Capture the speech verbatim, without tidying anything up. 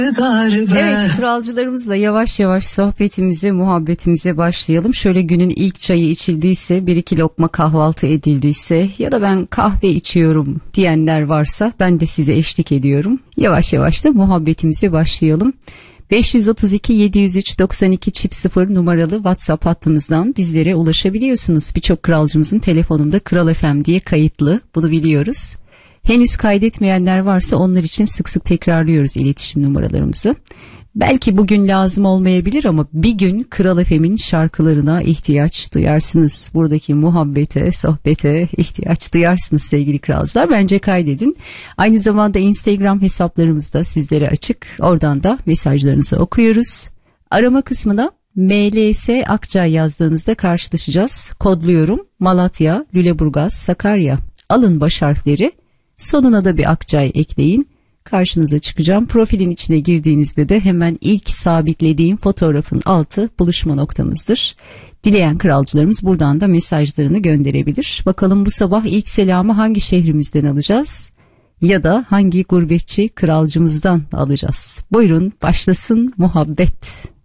Evet, kralcılarımızla yavaş yavaş sohbetimize, muhabbetimize başlayalım. Şöyle günün ilk çayı içildiyse, bir iki lokma kahvaltı edildiyse ya da ben kahve içiyorum diyenler varsa ben de size eşlik ediyorum. Yavaş yavaş da muhabbetimize başlayalım. beş yüz otuz iki yedi yüz üç doksan iki çift sıfır numaralı WhatsApp hattımızdan bizlere ulaşabiliyorsunuz. Birçok kralcımızın telefonunda Kral F M diye kayıtlı, bunu biliyoruz. Henüz kaydetmeyenler varsa onlar için sık sık tekrarlıyoruz iletişim numaralarımızı. Belki bugün lazım olmayabilir ama bir gün Kral F M'in şarkılarına ihtiyaç duyarsınız. Buradaki muhabbete, sohbete ihtiyaç duyarsınız sevgili kralcılar. Bence kaydedin. Aynı zamanda Instagram hesaplarımız da sizlere açık. Oradan da mesajlarınızı okuyoruz. Arama kısmına M L S Akçay yazdığınızda karşılaşacağız. Kodluyorum: Malatya, Lüleburgaz, Sakarya. Alın baş harfleri. Sonuna da bir Akçay ekleyin. Karşınıza çıkacağım. Profilin içine girdiğinizde de hemen ilk sabitlediğim fotoğrafın altı buluşma noktamızdır. Dileyen kralcılarımız buradan da mesajlarını gönderebilir. Bakalım bu sabah ilk selamı hangi şehrimizden alacağız? Ya da hangi gurbetçi kralcımızdan alacağız? Buyurun, başlasın muhabbet.